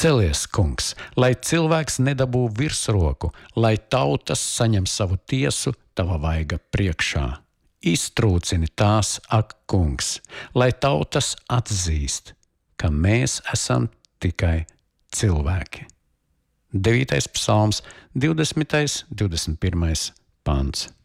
Celies, kungs, lai cilvēks nedabū virsroku, lai tautas saņem savu tiesu tava vaiga priekšā. Iztrūcini tās, ak, kungs, lai tautas atzīst, ka mēs esam tikai cilvēki. 9. psalms, 20. 21. pants.